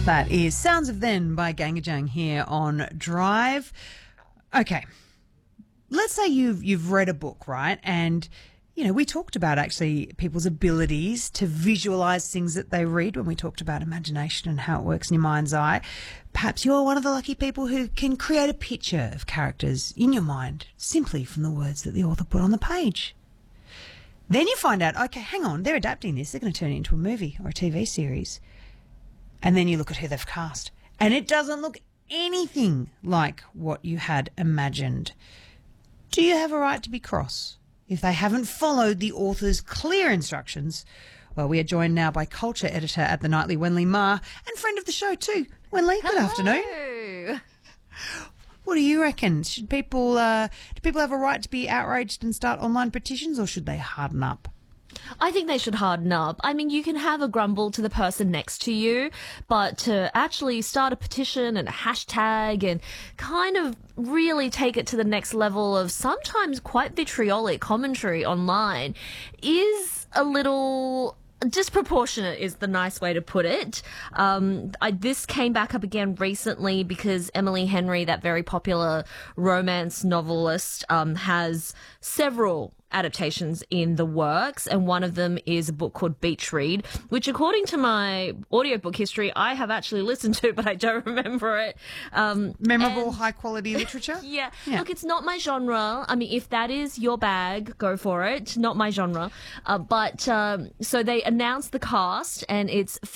That is Sounds of Then by Gangajang here on Drive. Okay, let's say you've read a book, right? And, you know, we talked about actually people's abilities to visualise things that they read when we talked about imagination and how it works in your mind's eye. Perhaps you're one of the lucky people who can create a picture of characters in your mind simply from the words that the author put on the page. Then you find out, okay, hang on, they're adapting this. They're going to turn it into a movie or a TV series. And then you look at who they've cast, and it doesn't look anything like what you had imagined. Do you have a right to be cross if they haven't followed the author's clear instructions? Well, we are joined now by culture editor at The Nightly, Wenlei Ma, and friend of the show too. Wenlei, good afternoon. What do you reckon? Should people do people have a right to be outraged and start online petitions, or should they harden up? I think they should harden up. I mean, you can have a grumble to the person next to you, but to actually start a petition and a hashtag and kind of really take it to the next level of sometimes quite vitriolic commentary online is a little disproportionate, is the nice way to put it. This came back up again recently because Emily Henry, that very popular romance novelist, has several adaptations in the works, and one of them is a book called Beach Read, which according to my audiobook history I have actually listened to, but I don't remember it. Memorable, high quality literature? Yeah. Look, it's not my genre. I mean, if that is your bag, go for it. Not my genre. So they announced the cast, and it's